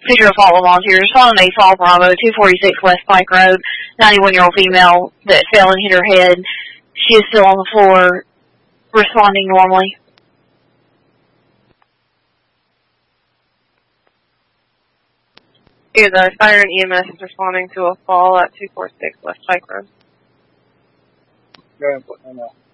Cedar Falls volunteer. Responding to Fall Bravo, 246 West Pike Road, 91-year-old female that fell and hit her head. She is still on the floor, responding normally. Yeah, the Siren EMS is responding to a fall at 246 West Pike Road. Go ahead and put them out.